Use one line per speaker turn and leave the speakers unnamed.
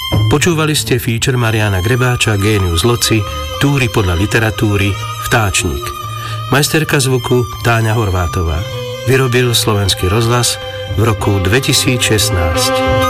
Počúvali ste feature Mariana Grebáča, Génius Loci, Túry podľa literatúry, Vtáčnik. Majsterka zvuku Táňa Horvátová. Vyrobil Slovenský rozhlas v roku 2016.